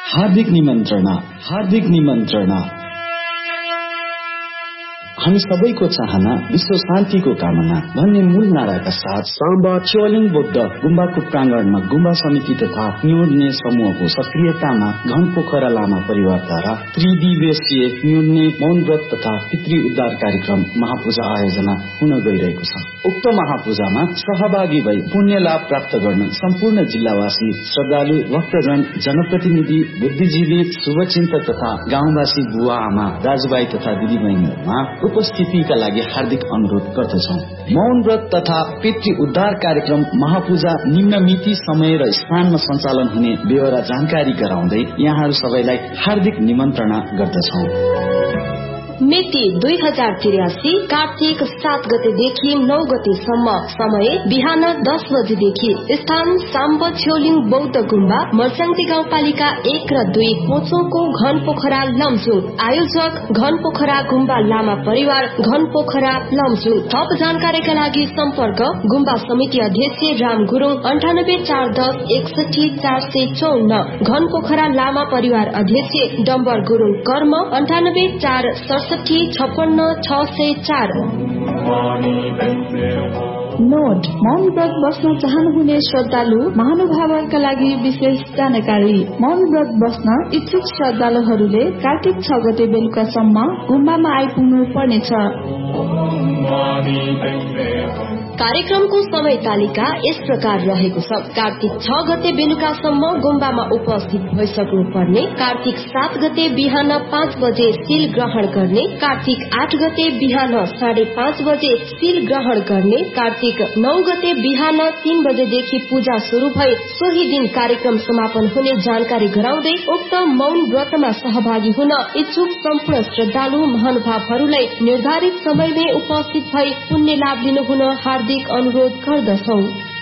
हार्दिक निमन्त्रणा। हामी सबैको चाहना विश्व शान्तिको कामना भन्ने मूल नाराका साथ साम्बा चोलिङ बौद्ध गुम्बाको प्रांगणमा गुम्बा समिति तथा न्युने समूहको सक्रियतामा घन पोखरा लामा परिवारद्वारा त्रिदिवसीय न्युने मौन व्रत तथा पितृ उद्धार कार्यक्रम महापूजा आयोजना हुन गइरहेको छ। उक्त महापूजामा सहभागी भई पुण्य लाभ प्राप्त गर्न सम्पूर्ण जिल्लावासी, श्रद्धालु, भक्तजन, जनप्रतिनिधि, बुद्धिजीवी, शुभचिन्तक तथा गाउँवासी बुवा आमा, दाजुभाइ तथा दिदीबहिनीहरूमा उपस्थितिका लागि हार्दिक अनुरोध गर्दछौ। मौन व्रत तथा पितृ उद्धार कार्यक्रम महापूजा निम्न मिति, समय र स्थानमा सञ्चालन हुने बेहोरा जानकारी गराउँदै यहाँहरू सबैलाई हार्दिक निमन्त्रणा गर्दछौ। मिति 2083 कार्तिक 7 गतेदेखि 9 गतेसम्म। समय बिहान 10 बजेदेखि। स्थान साम्ब छ्योलिङ बौद्ध गुम्बा, मर्चाङती गाउँपालिका 1 र 2, पोचोको घन पोखरा लमजुङ। आयोजक घन पोखरा गुम्बा लामा परिवार, घन पोखरा लमजुङ। थप जानकारीका लागि सम्पर्क गुम्बा समिति अध्यक्ष राम गुरुङ 9841 61454, घन पोखरा लामा परिवार अध्यक्ष डम्बर गुरुङ कर्म 9846 56 नोट: मौन व्रत बस्न चाहनुहुने श्रद्धालु महानुभावहरूका लागि विशेष जानकारी। मौन व्रत बस्न इच्छुक श्रद्धालुहरूले कार्तिक 6 गते बेलुकासम्म गुम्बामा आइपुग्नु पर्नेछ। कार्यक्रमको समय तालिका यस प्रकार रहेको छ। कार्तिक 6 गते बेलुकासम्म गुम्बामा उपस्थित भइसक्नु पर्ने। कार्तिक 7 गते बिहान 5 बजे सील ग्रहण गर्ने। कार्तिक 8 गते बिहान 5:30 बजे सील ग्रहण गर्ने। कार्तिक 9 गते बिहान 3 बजेदेखि पूजा शुरू भई सोही दिन कार्यक्रम समापन हुने जानकारी गराउँदै उक्त मौन व्रतमा सहभागी हुन इच्छुक सम्पूर्ण श्रद्धालु महानुभावहरूलाई निर्धारित समयमै उपस्थित भई पुण्य लाभ लिनुहुन हार्दिक अनुरोध गर्दछौ।